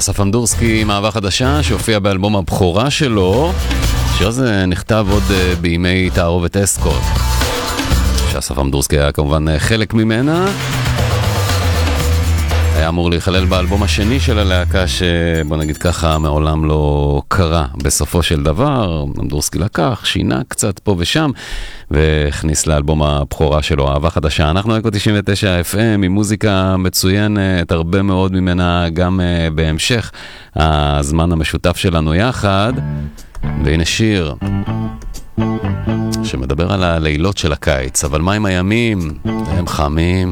אסף אמדורסקי עם אהבה חדשה שהופיע באלבום הבכורה שלו. השיר הזה נכתב עוד בימי תערובת אסקוט, שאסף אמדורסקי היה כמובן חלק ממנה. היה אמור להיכלל באלבום השני של הלהקה, שבוא נגיד ככה מעולם לא קרה בסופו של דבר. אמדורסקי לקח, שינה קצת פה ושם והכניס לאלבום הבכורה שלו, אהבה חדשה. אנחנו אקו 99 FM עם מוזיקה מצוינת, הרבה מאוד ממנה גם בהמשך הזמן המשותף שלנו יחד. והנה שיר שמדבר על הלילות של הקיץ, אבל מה עם הימים? הם חמים.